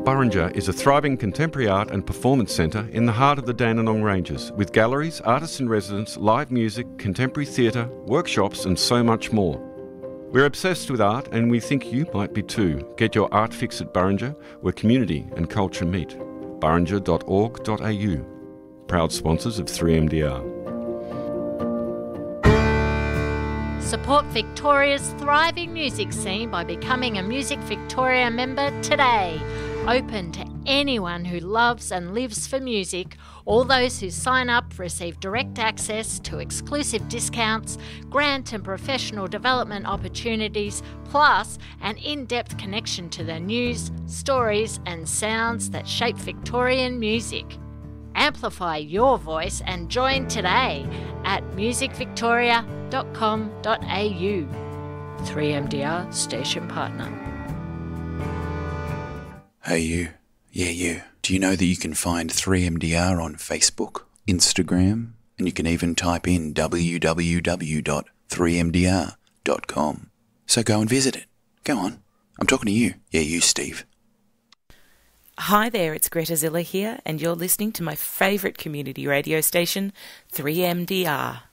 Burrinja is a thriving contemporary art and performance centre in the heart of the Dandenong Ranges, with galleries, artists in residence, live music, contemporary theatre, workshops and so much more. We're obsessed with art and we think you might be too. Get your art fix at Burrinja, where community and culture meet. burrinja.org.au. Proud sponsors of 3MDR. Support Victoria's thriving music scene by becoming a Music Victoria member today. Open to anyone who loves and lives for music. All those who sign up receive direct access to exclusive discounts, grant and professional development opportunities, plus an in-depth connection to the news, stories and sounds that shape Victorian music. Amplify your voice and join today at musicvictoria.com.au. 3MDR Station Partner. Hey you. Yeah, you. Do you know that you can find 3MDR on Facebook, Instagram, and you can even type in www.3mdr.com. So go and visit it. Go on. I'm talking to you. Yeah, you, Steve. Hi there, it's Greta Zilla here, and you're listening to my favourite community radio station, 3MDR.